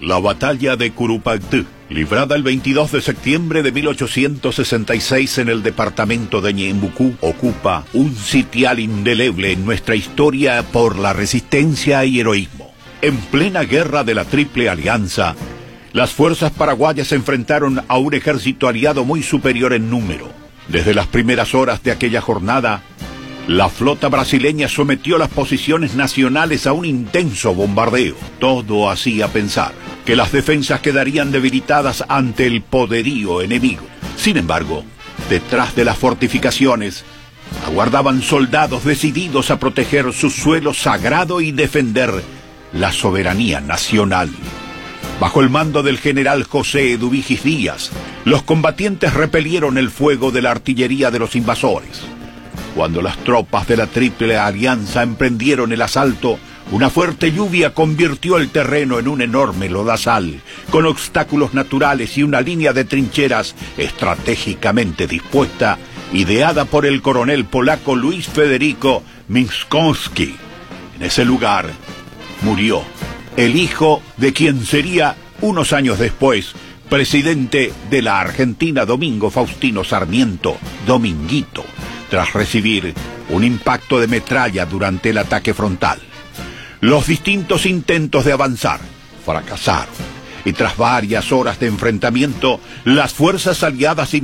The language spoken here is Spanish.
La batalla de Curupaytí, librada el 22 de septiembre de 1866 en el departamento de Ñembucú, ocupa un sitial indeleble en nuestra historia por la resistencia y heroísmo. En plena guerra de la Triple Alianza, las fuerzas paraguayas se enfrentaron a un ejército aliado muy superior en número. Desde las primeras horas de aquella jornada, la flota brasileña sometió las posiciones nacionales a un intenso bombardeo. Todo hacía pensar que las defensas quedarían debilitadas ante el poderío enemigo. Sin embargo, detrás de las fortificaciones, aguardaban soldados decididos a proteger su suelo sagrado y defender la soberanía nacional. Bajo el mando del general José Eduvigis Díaz, los combatientes repelieron el fuego de la artillería de los invasores. Cuando las tropas de la Triple Alianza emprendieron el asalto, una fuerte lluvia convirtió el terreno en un enorme lodazal, con obstáculos naturales y una línea de trincheras estratégicamente dispuesta, ideada por el coronel polaco Luis Federico Minkowski. En ese lugar murió el hijo de quien sería, unos años después, presidente de la Argentina, Domingo Faustino Sarmiento, Dominguito, tras recibir un impacto de metralla durante el ataque frontal. Los distintos intentos de avanzar fracasaron, y tras varias horas de enfrentamiento, las fuerzas aliadas